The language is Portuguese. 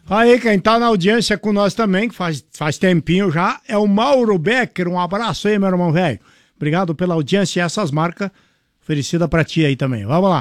Aí, quem tá na audiência com nós também, que faz tempinho já, é o Mauro Becker. Um abraço aí, meu irmão velho. Obrigado pela audiência e essas marcas oferecidas pra ti aí também. Vamos lá.